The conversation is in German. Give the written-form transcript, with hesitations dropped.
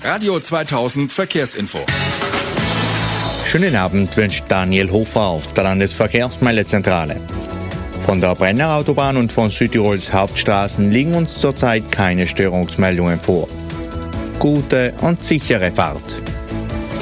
Radio 2000 Verkehrsinfo. Schönen Abend wünscht Daniel Hofer auf der Landesverkehrsmeldezentrale. Von der Brennerautobahn und von Südtirols Hauptstraßen liegen uns zurzeit keine Störungsmeldungen vor. Gute und sichere Fahrt.